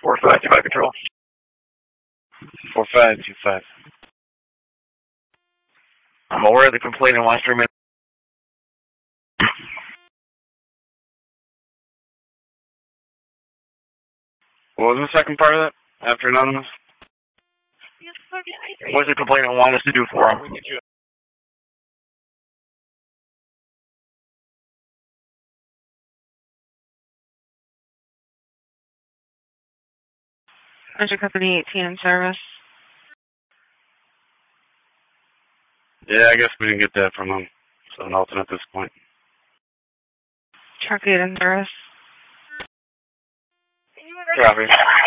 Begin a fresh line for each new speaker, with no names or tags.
4525 control.
4525.
I'm aware of the complainant wants to remain.
What was the second part of that? After Anonymous?
What does the complainant want us to do for him?
Engine Company 18 in service.
Yeah, I guess we didn't get that from him. So an alternate at this point.
Truck 8 in service.
Copy.